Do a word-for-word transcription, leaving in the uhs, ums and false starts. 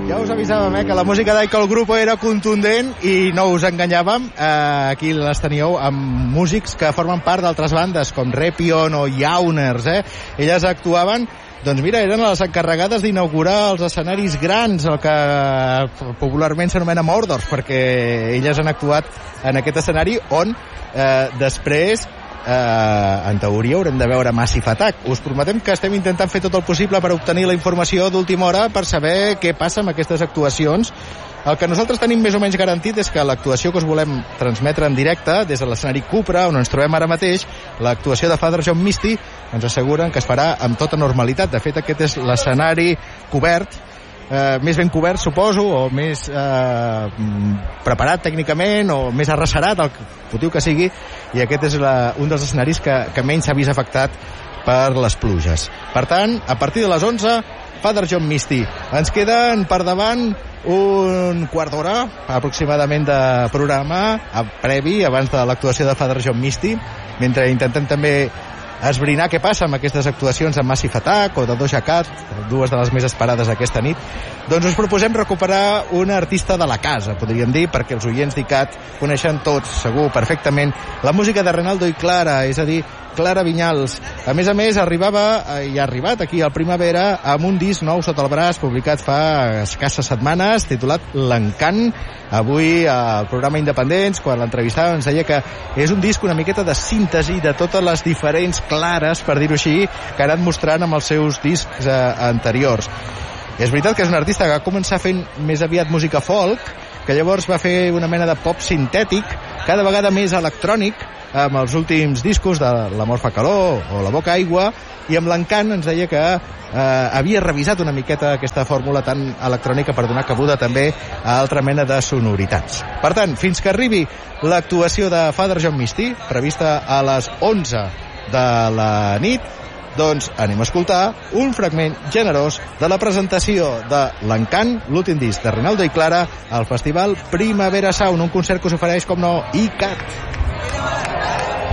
Ja us avisàvem, eh, que la música d'Aiko el Grupo era contundent i no us enganyàvem. Eh, aquí les teníeu amb músics que formen part d'altres bandes, com Repion o Yauners, eh? Elles actuaven, doncs mira, eren les encarregades d'inaugurar els escenaris grans, el que popularment s'anomena Mordors, perquè elles han actuat en aquest escenari on eh, després eh, en teoria haurem de veure Massive Attack. Us prometem que estem intentant fer tot el possible per obtenir la informació d'última hora per saber què passa amb aquestes actuacions. El que nosaltres tenim més o menys garantit és que l'actuació que us volem transmetre en directe des de l'escenari Cupra, on ens trobem ara mateix, l'actuació de Father John Misty, ens asseguren que es farà amb tota normalitat. De fet, aquest és l'escenari cobert, eh, més ben cobert, suposo, o més eh, preparat tècnicament, o més arrecerat, el motiu que sigui, i aquest és la, un dels escenaris que, que menys s'ha vist afectat per les pluges. Per tant, a partir de les onze, Father John Misty. Ens queden per davant un quart d'hora aproximadament de programa previ abans de l'actuació de Father John Misty, mentre intentem també esbrinar què passa amb aquestes actuacions de Massive Attack o de Doja Cat, dues de les més esperades aquesta nit. Doncs us proposem recuperar una artista de la casa, podríem dir, perquè els oients d'I C A T coneixen tots, segur, perfectament, la música de Renaldo i Clara, és a dir, Clara Vinyals. A més a més, arribava i ha arribat aquí al Primavera amb un disc nou sota el braç, publicat fa escasses setmanes, titulat L'Encant. Avui al programa Independents, quan l'entrevistava, ens deia que és un disc una miqueta de síntesi de totes les diferents Clares, per dir-ho així, que ha anat mostrant amb els seus discs eh, anteriors. És veritat que és un artista que va començar fent més aviat música folk, que llavors va fer una mena de pop sintètic, cada vegada més electrònic, amb els últims discos de L'amor fa calor o La boca aigua, i amb L'Encant ens deia que eh, havia revisat una miqueta aquesta fórmula tan electrònica per donar cabuda també a altra mena de sonoritats. Per tant, fins que arribi l'actuació de Father John Misty, prevista a les onze de la nit, doncs anem a escoltar un fragment generós de la presentació de L'Encant, l'últim disc de Renaldo i Clara, al Festival Primavera Sound, un concert que us ofereix, com no, I C A T.